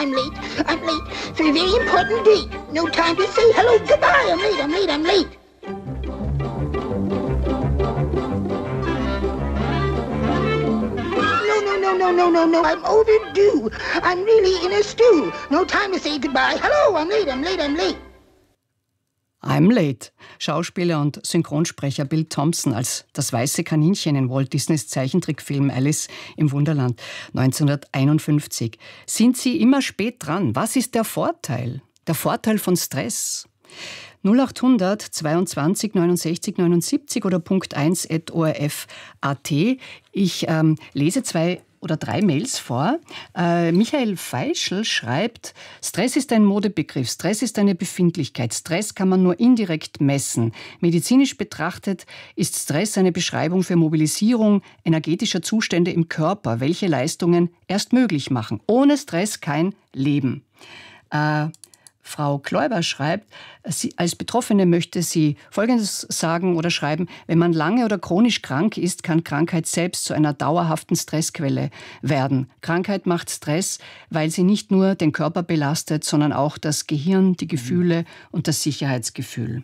I'm late. I'm late for a very important date. No time to say hello, goodbye. I'm late, I'm late, I'm late. No, I'm overdue. I'm really in a stew. No time to say goodbye. Hello, I'm late, I'm late, I'm late. I'm late. Schauspieler und Synchronsprecher Bill Thompson als das weiße Kaninchen in Walt Disneys Zeichentrickfilm Alice im Wunderland 1951. Sind Sie immer spät dran? Was ist der Vorteil? Der Vorteil von Stress? 0800 22 69 79 oder punkt1@orf.at. Ich lese 2 oder 3 Mails vor. Michael Feischl schreibt, Stress ist ein Modebegriff, Stress ist eine Befindlichkeit, Stress kann man nur indirekt messen. Medizinisch betrachtet ist Stress eine Beschreibung für Mobilisierung energetischer Zustände im Körper, welche Leistungen erst möglich machen. Ohne Stress kein Leben. Frau Kläuber schreibt, als Betroffene möchte sie Folgendes sagen oder schreiben: Wenn man lange oder chronisch krank ist, kann Krankheit selbst zu einer dauerhaften Stressquelle werden. Krankheit macht Stress, weil sie nicht nur den Körper belastet, sondern auch das Gehirn, die Gefühle und das Sicherheitsgefühl.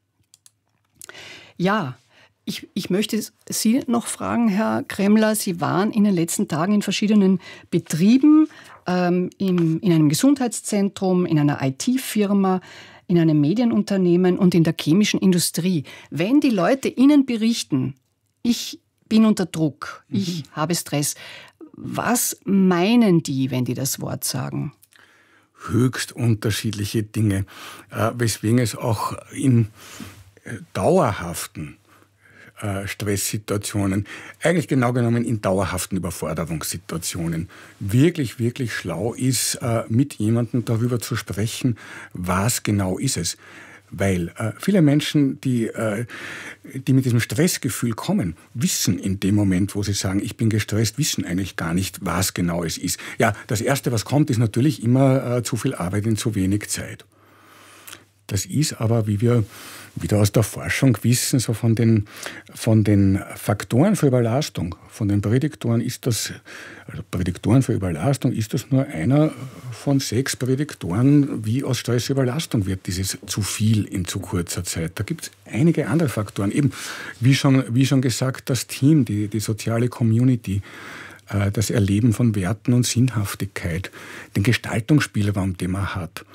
Ja, ich möchte Sie noch fragen, Herr Kremmler, Sie waren in den letzten Tagen in verschiedenen Betrieben, in einem Gesundheitszentrum, in einer IT-Firma, in einem Medienunternehmen und in der chemischen Industrie. Wenn die Leute Ihnen berichten, ich bin unter Druck, ich habe Stress, was meinen die, wenn die das Wort sagen? Höchst unterschiedliche Dinge, weswegen es auch in dauerhaften Stresssituationen, eigentlich genau genommen in dauerhaften Überforderungssituationen, wirklich, wirklich schlau ist, mit jemandem darüber zu sprechen, was genau ist es. Weil viele Menschen, die mit diesem Stressgefühl kommen, wissen in dem Moment, wo sie sagen, ich bin gestresst, wissen eigentlich gar nicht, was genau es ist. Ja, das Erste, was kommt, ist natürlich immer zu viel Arbeit in zu wenig Zeit. Das ist aber, wie wir wieder aus der Forschung wissen, so von den Faktoren für Überlastung, von den Prädiktoren ist das, also Prädiktoren für Überlastung, ist das nur einer von 6 Prädiktoren, wie aus Stress Überlastung wird, dieses zu viel in zu kurzer Zeit. Da gibt es einige andere Faktoren, eben wie schon gesagt, das Team, die soziale Community, das Erleben von Werten und Sinnhaftigkeit, den Gestaltungsspielraum, den man hat.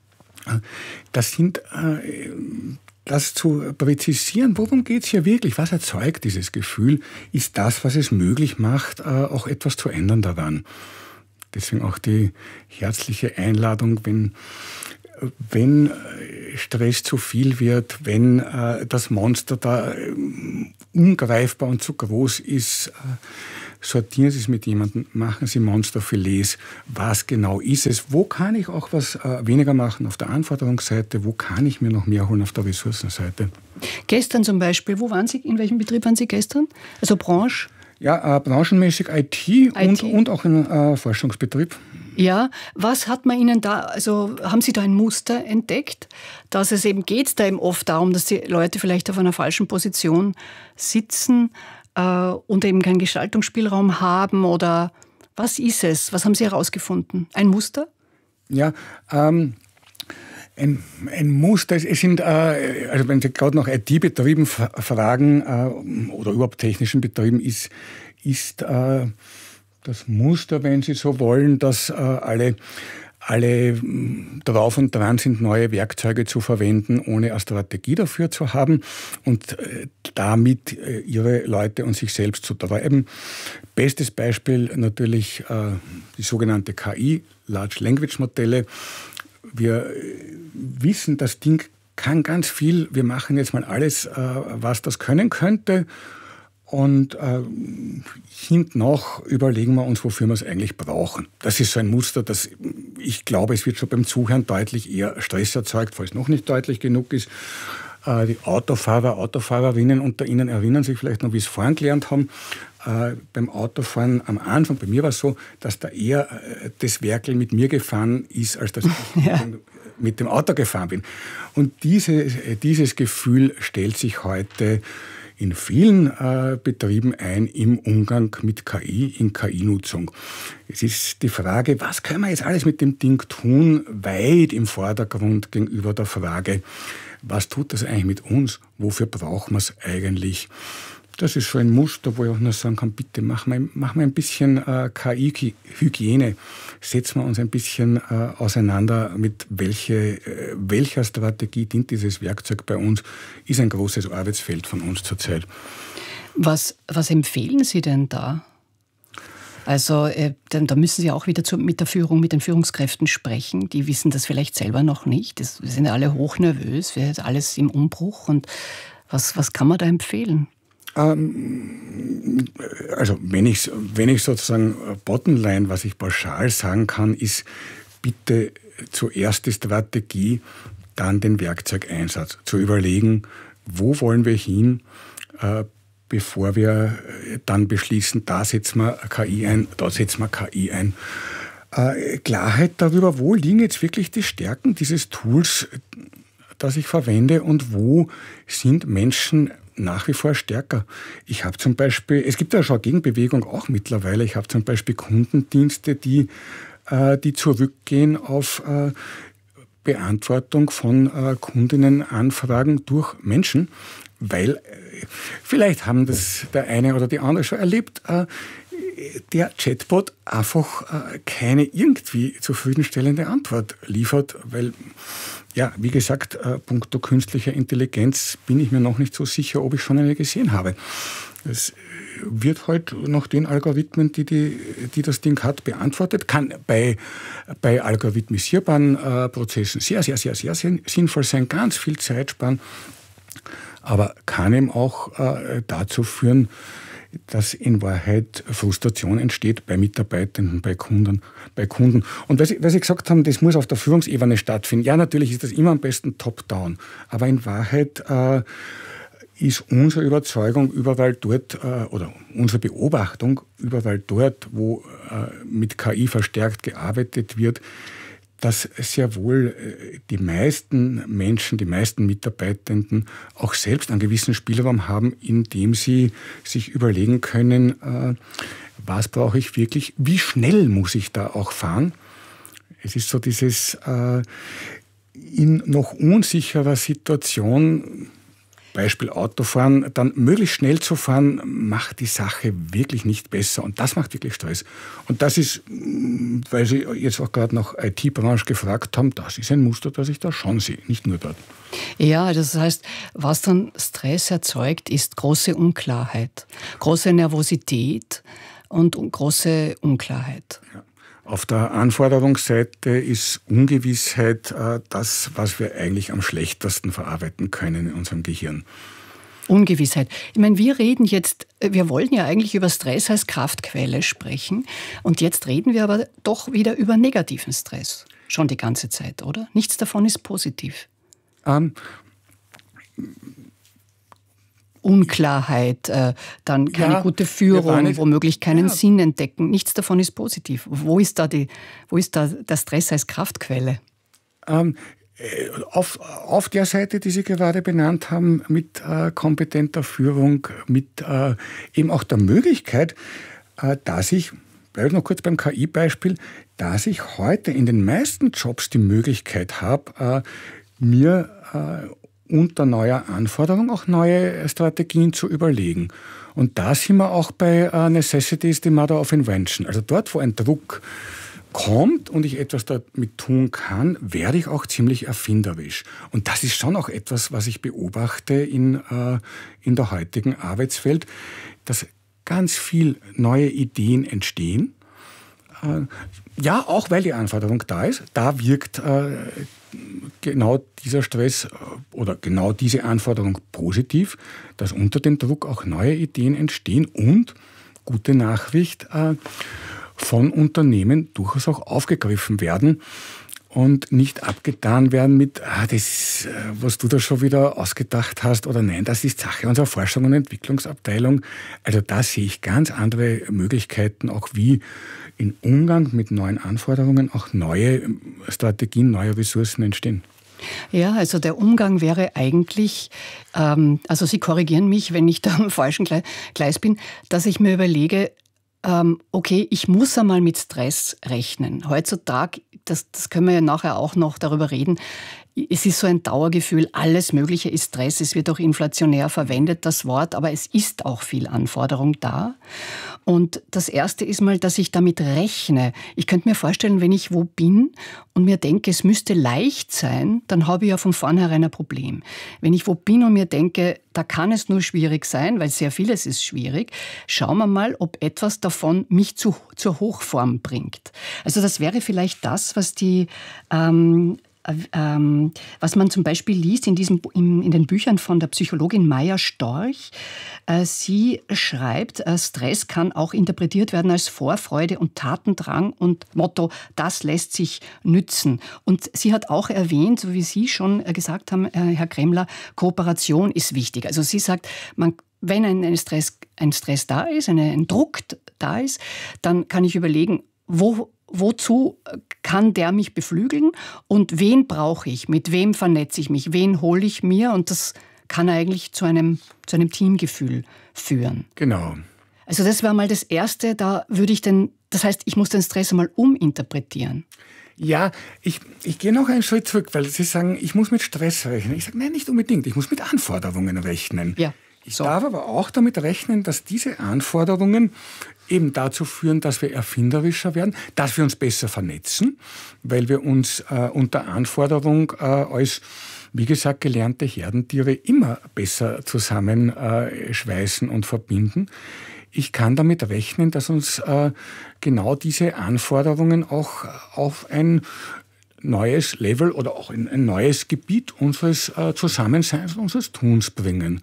Das zu präzisieren, worum geht es hier wirklich? Was erzeugt dieses Gefühl? Ist das, was es möglich macht, auch etwas zu ändern daran? Deswegen auch die herzliche Einladung, wenn Stress zu viel wird, wenn das Monster da ungreifbar und zu groß ist, sortieren Sie es mit jemandem, machen Sie Monsterfilets. Was genau ist es? Wo kann ich auch was weniger machen auf der Anforderungsseite? Wo kann ich mir noch mehr holen auf der Ressourcenseite? Gestern zum Beispiel, wo waren Sie? In welchem Betrieb waren Sie gestern? Also Branche? Ja, branchenmäßig IT. Und auch ein Forschungsbetrieb. Ja, was hat man Ihnen da, also haben Sie da ein Muster entdeckt, dass es eben geht da eben oft darum, dass die Leute vielleicht auf einer falschen Position sitzen und eben keinen Gestaltungsspielraum haben, oder was ist es? Was haben Sie herausgefunden? Ein Muster? Ja, ein Muster, es sind, also wenn Sie gerade nach IT-Betrieben fragen oder überhaupt technischen Betrieben, ist das Muster, wenn Sie so wollen, dass alle drauf und dran sind, neue Werkzeuge zu verwenden, ohne eine Strategie dafür zu haben und damit ihre Leute und sich selbst zu treiben. Bestes Beispiel natürlich die sogenannte KI, Large Language Modelle. Wir wissen, das Ding kann ganz viel. Wir machen jetzt mal alles, was das können könnte. Und hinten noch überlegen wir uns, wofür wir es eigentlich brauchen. Das ist so ein Muster, das ich glaube, es wird schon beim Zuhören deutlich eher Stress erzeugt, falls es noch nicht deutlich genug ist. Die Autofahrer, Autofahrerinnen unter Ihnen erinnern sich vielleicht noch, wie Sie es vorhin gelernt haben. Beim Autofahren am Anfang, bei mir war es so, dass da eher das Werkel mit mir gefahren ist, als dass ich mit dem Auto gefahren bin. Und dieses Gefühl stellt sich heute in vielen Betrieben ein im Umgang mit KI, in KI-Nutzung. Es ist die Frage, was können wir jetzt alles mit dem Ding tun, weit im Vordergrund gegenüber der Frage, was tut das eigentlich mit uns, wofür brauchen wir es eigentlich? Das ist so ein Muster, wo ich auch nur sagen kann, bitte machen wir ein bisschen KI-Hygiene. Setzen wir uns ein bisschen auseinander mit welcher Strategie dient dieses Werkzeug bei uns, ist ein großes Arbeitsfeld von uns zurzeit. Was empfehlen Sie denn da? Also da müssen Sie auch wieder mit der Führung, mit den Führungskräften sprechen. Die wissen das vielleicht selber noch nicht. Wir sind alle hochnervös, wir sind alles im Umbruch. Und was kann man da empfehlen? Also wenn ich sozusagen Bottomline, was ich pauschal sagen kann, ist bitte zuerst die Strategie, dann den Werkzeugeinsatz. Zu überlegen, wo wollen wir hin, bevor wir dann beschließen, da setzen wir KI ein, da setzen wir KI ein. Klarheit darüber, wo liegen jetzt wirklich die Stärken dieses Tools, das ich verwende und wo sind Menschen nach wie vor stärker. Ich habe zum Beispiel, es gibt ja schon eine Gegenbewegung auch mittlerweile, ich habe zum Beispiel Kundendienste, die zurückgehen auf Beantwortung von Kundinnenanfragen durch Menschen, weil vielleicht haben das der eine oder die andere schon erlebt, der Chatbot einfach keine irgendwie zufriedenstellende Antwort liefert, weil, ja, wie gesagt, puncto künstlicher Intelligenz bin ich mir noch nicht so sicher, ob ich schon eine gesehen habe. Es wird halt nach den Algorithmen, die das Ding hat, beantwortet. Kann bei algorithmisierbaren Prozessen sehr, sehr, sehr, sehr sinnvoll sein, ganz viel Zeit sparen, aber kann eben auch dazu führen, dass in Wahrheit Frustration entsteht bei Mitarbeitenden, bei Kunden. Und was Sie gesagt haben, das muss auf der Führungsebene stattfinden. Ja, natürlich ist das immer am besten top-down. Aber in Wahrheit ist unsere Überzeugung überall dort, oder unsere Beobachtung überall dort, wo mit KI verstärkt gearbeitet wird, dass sehr wohl die meisten Menschen, die meisten Mitarbeitenden auch selbst einen gewissen Spielraum haben, indem sie sich überlegen können, was brauche ich wirklich, wie schnell muss ich da auch fahren. Es ist so dieses in noch unsicherer Situation, Beispiel Autofahren, dann möglichst schnell zu fahren, macht die Sache wirklich nicht besser. Und das macht wirklich Stress. Und das ist, weil Sie jetzt auch gerade nach IT-Branche gefragt haben, das ist ein Muster, das ich da schon sehe, nicht nur dort. Ja, das heißt, was dann Stress erzeugt, ist große Unklarheit, große Nervosität und große Unklarheit. Ja. Auf der Anforderungsseite ist Ungewissheit das, was wir eigentlich am schlechtesten verarbeiten können in unserem Gehirn. Ungewissheit. Ich meine, wir wollen ja eigentlich über Stress als Kraftquelle sprechen und jetzt reden wir aber doch wieder über negativen Stress. Schon die ganze Zeit, oder? Nichts davon ist positiv. Unklarheit, dann keine gute Führung, womöglich keinen Sinn entdecken. Nichts davon ist positiv. Wo ist da der Stress als Kraftquelle? Auf der Seite, die Sie gerade benannt haben, mit kompetenter Führung, mit eben auch der Möglichkeit, dass ich, bleibe ich noch kurz beim KI-Beispiel, dass ich heute in den meisten Jobs die Möglichkeit habe, mir unter neuer Anforderung auch neue Strategien zu überlegen. Und da sind wir auch bei Necessity is the Mother of Invention. Also dort, wo ein Druck kommt und ich etwas damit tun kann, werde ich auch ziemlich erfinderisch. Und das ist schon auch etwas, was ich beobachte in der heutigen Arbeitswelt, dass ganz viel neue Ideen entstehen. Ja, auch weil die Anforderung da ist. Da wirkt genau dieser Stress oder genau diese Anforderung positiv, dass unter dem Druck auch neue Ideen entstehen und, gute Nachricht, von Unternehmen durchaus auch aufgegriffen werden und nicht abgetan werden mit, das, was du da schon wieder ausgedacht hast, oder nein, das ist Sache unserer Forschung- und Entwicklungsabteilung. Also da sehe ich ganz andere Möglichkeiten, auch wie im Umgang mit neuen Anforderungen auch neue Strategien, neue Ressourcen entstehen. Ja, also der Umgang wäre eigentlich, also Sie korrigieren mich, wenn ich da am falschen Gleis bin, dass ich mir überlege, okay, ich muss einmal mit Stress rechnen. Heutzutage, das können wir ja nachher auch noch darüber reden, es ist so ein Dauergefühl, alles Mögliche ist Stress. Es wird auch inflationär verwendet, das Wort, aber es ist auch viel Anforderung da. Und das Erste ist mal, dass ich damit rechne. Ich könnte mir vorstellen, wenn ich wo bin und mir denke, es müsste leicht sein, dann habe ich ja von vornherein ein Problem. Wenn ich wo bin und mir denke, da kann es nur schwierig sein, weil sehr vieles ist schwierig, schauen wir mal, ob etwas davon mich zur Hochform bringt. Also das wäre vielleicht das, was was man zum Beispiel liest in den Büchern von der Psychologin Maya Storch. Sie schreibt, Stress kann auch interpretiert werden als Vorfreude und Tatendrang und Motto, das lässt sich nützen. Und sie hat auch erwähnt, so wie Sie schon gesagt haben, Herr Kremmler, Kooperation ist wichtig. Also sie sagt, wenn ein Stress da ist, ein Druck da ist, dann kann ich überlegen, wozu kann der mich beflügeln und wen brauche ich, mit wem vernetze ich mich, wen hole ich mir, und das kann eigentlich zu einem Teamgefühl führen. Genau. Also das war mal das Erste, das heißt, ich muss den Stress einmal uminterpretieren. Ja, ich gehe noch einen Schritt zurück, weil Sie sagen, ich muss mit Stress rechnen. Ich sage, nein, nicht unbedingt, ich muss mit Anforderungen rechnen. Ja. Ich darf aber auch damit rechnen, dass diese Anforderungen eben dazu führen, dass wir erfinderischer werden, dass wir uns besser vernetzen, weil wir uns unter Anforderung als, wie gesagt, gelernte Herdentiere immer besser zusammenschweißen und verbinden. Ich kann damit rechnen, dass uns genau diese Anforderungen auch auf ein neues Level oder auch in ein neues Gebiet unseres Zusammenseins, unseres Tuns bringen.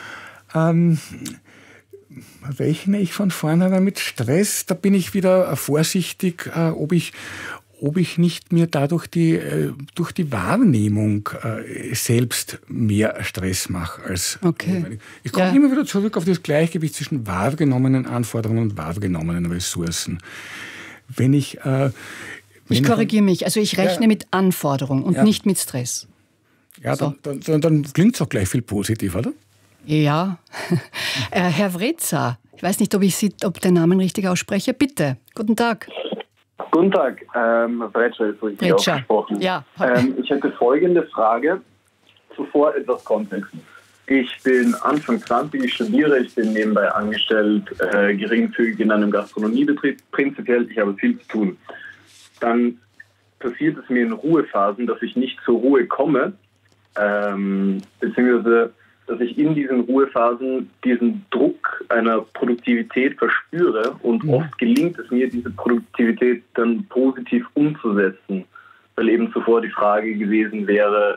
Rechne ich von vornherein mit Stress? Da bin ich wieder vorsichtig, ob ich nicht mir dadurch durch die Wahrnehmung selbst mehr Stress mache als notwendig. Ich komme immer wieder zurück auf das Gleichgewicht zwischen wahrgenommenen Anforderungen und wahrgenommenen Ressourcen. Ich korrigiere mich, also ich rechne mit Anforderungen und nicht mit Stress. Ja, so. dann klingt es auch gleich viel positiv, oder? Ja, Herr Wreza, ich weiß nicht, ob ich den Namen richtig ausspreche. Bitte, guten Tag. Guten Tag, Bretscher ist richtig ausgesprochen. Ja. Ich hätte folgende Frage, zuvor etwas Kontext. Ich bin Anfang 20, ich studiere, ich bin nebenbei angestellt, geringfügig in einem Gastronomiebetrieb. Prinzipiell, ich habe viel zu tun. Dann passiert es mir in Ruhephasen, dass ich nicht zur Ruhe komme, beziehungsweise dass ich in diesen Ruhephasen diesen Druck einer Produktivität verspüre und oft gelingt es mir, diese Produktivität dann positiv umzusetzen, weil eben zuvor die Frage gewesen wäre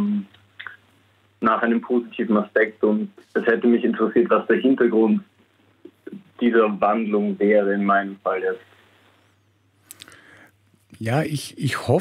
nach einem positiven Aspekt, und es hätte mich interessiert, was der Hintergrund dieser Wandlung wäre in meinem Fall jetzt. Ja, ich hoffe,